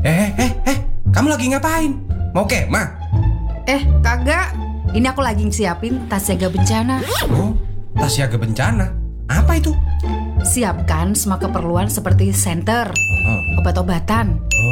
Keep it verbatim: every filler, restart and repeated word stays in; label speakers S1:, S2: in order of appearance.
S1: Eh, eh, eh, kamu lagi ngapain? Mau kemah?
S2: Eh, kagak. Ini aku lagi siapin tas siaga bencana.
S1: Oh, tas siaga bencana. Apa itu?
S2: Siapkan semua keperluan seperti senter,
S1: Oh,
S2: obat-obatan,